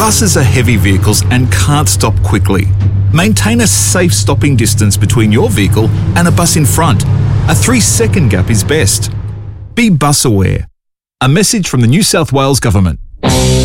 Buses are heavy vehicles and can't stop quickly. Maintain a safe stopping distance between your vehicle and a bus in front. A 3-second gap is best. Be bus aware. A message from the New South Wales Government.